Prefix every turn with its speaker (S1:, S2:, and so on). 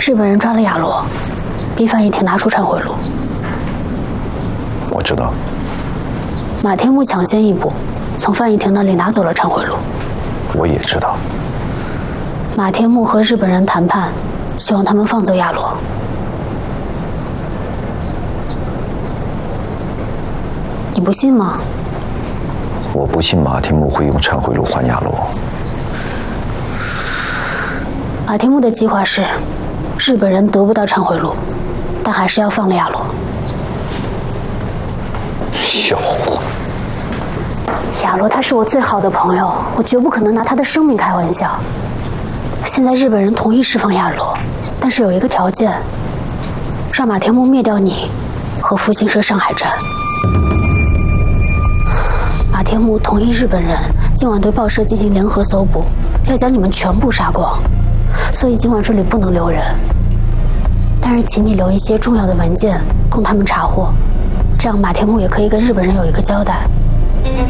S1: 日本人抓了亚罗，逼范一庭拿出忏悔录。
S2: 我知道。
S1: 马天木抢先一步，从范一庭那里拿走了忏悔录。
S2: 我也知道。
S1: 马天木和日本人谈判，希望他们放走亚罗。你不信吗？
S2: 我不信马天木会用忏悔录还亚罗。
S1: 马天木的计划是，日本人得不到忏悔录，但还是要放了亚罗。
S2: 笑话！
S1: 亚罗他是我最好的朋友，我绝不可能拿他的生命开玩笑。现在日本人同意释放亚罗，但是有一个条件，让马天木灭掉你和复兴社上海站。马天木同意日本人今晚对报社进行联合搜捕，要将你们全部杀光，所以今晚这里不能留人。但是请你留一些重要的文件供他们查获，这样马天木也可以跟日本人有一个交代。